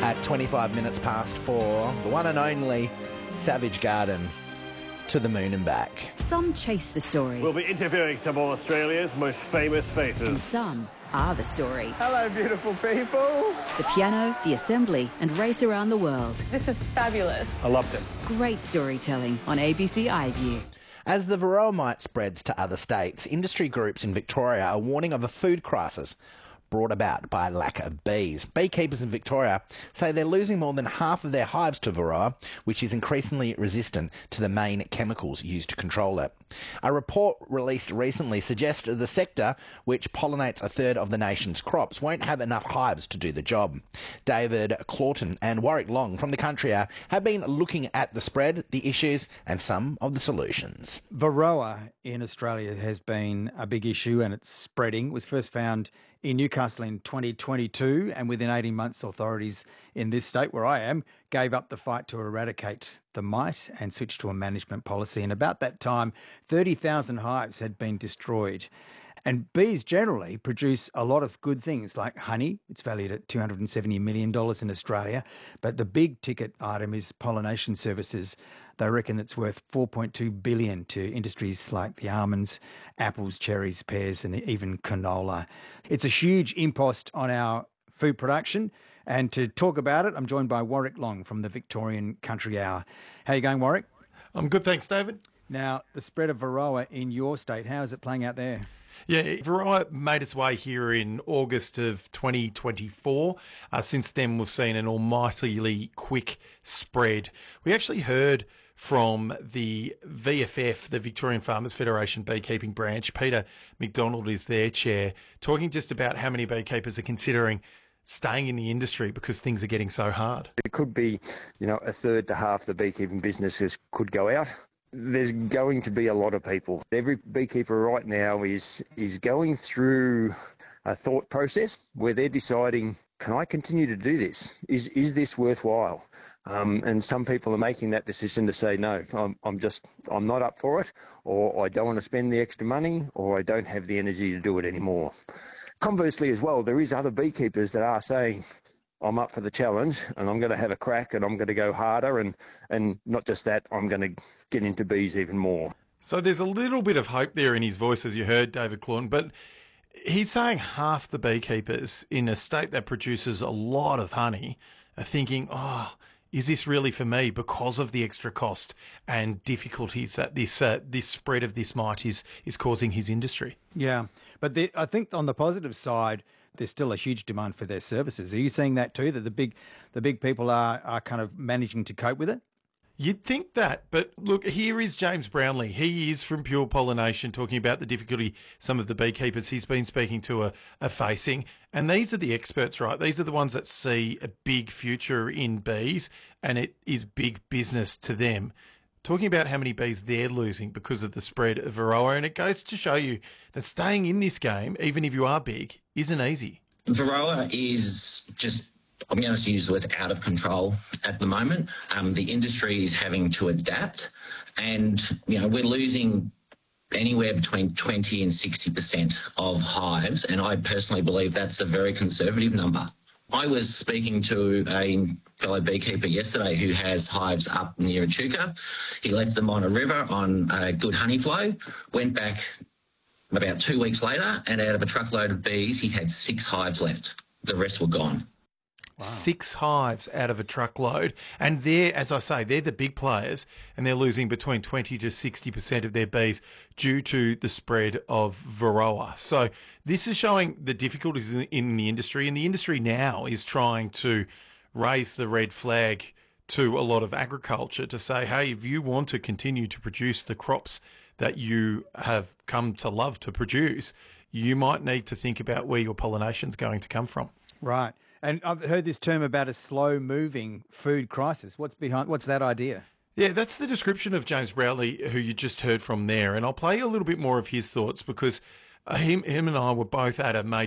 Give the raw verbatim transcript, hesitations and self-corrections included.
at twenty-five minutes past four, the one and only Savage Garden to the moon and back. Some chase the story. We'll be interviewing some of Australia's most famous And faces. some are the story. Hello, beautiful people. The piano, the assembly, and race around the world. This is fabulous. I loved it. Great storytelling on A B C iView. As the Varroa mite spreads to other states, industry groups in Victoria are warning of a food crisis brought about by a lack of bees. Beekeepers in Victoria say they're losing more than half of their hives to Varroa, which is increasingly resistant to the main chemicals used to control it. A report released recently suggests that the sector, which pollinates a third of the nation's crops, won't have enough hives to do the job. David Claughton and Warwick Long from the Country Hour have been looking at the spread, the issues and some of the solutions. Varroa in Australia has been a big issue and it's spreading. It was first found in Newcastle in twenty twenty-two, and within eighteen months, authorities in this state where I am gave up the fight to eradicate the mite and switched to a management policy. And about that time, thirty thousand hives had been destroyed. And bees generally produce a lot of good things like honey. It's valued at two hundred seventy million dollars in Australia. But the big ticket item is pollination services. They reckon it's worth four point two billion dollars to industries like the almonds, apples, cherries, pears, and even canola. It's a huge impost on our food production. And to talk about it, I'm joined by Warwick Long from the Victorian Country Hour. How are you going, Warwick? I'm good, thanks, David. Now, the spread of Varroa in your state, how is it playing out there? Yeah, Varroa made its way here in August of twenty twenty-four. Uh, since then, we've seen an almightily quick spread. We actually heard from the V F F, the Victorian Farmers Federation Beekeeping Branch. Peter McDonald is their chair, talking just about how many beekeepers are considering staying in the industry because things are getting so hard. It could be, you know, a third to half the beekeeping businesses could go out. There's going to be a lot of people. Every beekeeper right now is is going through a thought process where they're deciding, can I continue to do this? Is is this worthwhile? Um, and some people are making that decision to say, no, I'm, I'm just, I'm not up for it, or I don't want to spend the extra money, or I don't have the energy to do it anymore. Conversely as well, there is other beekeepers that are saying, I'm up for the challenge and I'm going to have a crack and I'm going to go harder, and, and not just that, I'm going to get into bees even more. So there's a little bit of hope there in his voice, as you heard, David Claughton, but he's saying half the beekeepers in a state that produces a lot of honey are thinking, oh, is this really for me, because of the extra cost and difficulties that this uh, this spread of this mite is, is causing his industry? Yeah, but the, I think on the positive side, there's still a huge demand for their services. Are you seeing that too, that the big the big people are, are kind of managing to cope with it? You'd think that, but look, here is James Brownlee. He is from Pure Pollination, talking about the difficulty some of the beekeepers he's been speaking to are, are facing. And these are the experts, right? These are the ones that see a big future in bees, and it is big business to them. Talking about how many bees they're losing because of the spread of Varroa, and it goes to show you that staying in this game, even if you are big, isn't easy. Varroa is just, I'm going to use the words, out of control at the moment. Um, the industry is having to adapt, and you know we're losing anywhere between twenty and sixty percent of hives, and I personally believe that's a very conservative number. I was speaking to a fellow beekeeper yesterday who has hives up near Echuca. He left them on a river on a good honey flow, went back about two weeks later, and out of a truckload of bees, he had six hives left. The rest were gone. Wow. Six hives out of a truckload. And they're, as I say, they're the big players, and they're losing between twenty to sixty percent of their bees due to the spread of Varroa. So this is showing the difficulties in, in the industry, and the industry now is trying to raise the red flag to a lot of agriculture to say, hey, if you want to continue to produce the crops that you have come to love to produce, you might need to think about where your pollination is going to come from. Right. And I've heard this term about a slow-moving food crisis. What's behind? What's that idea? Yeah, that's the description of James Brownlee, who you just heard from there. And I'll play a little bit more of his thoughts because him, him and I were both at a major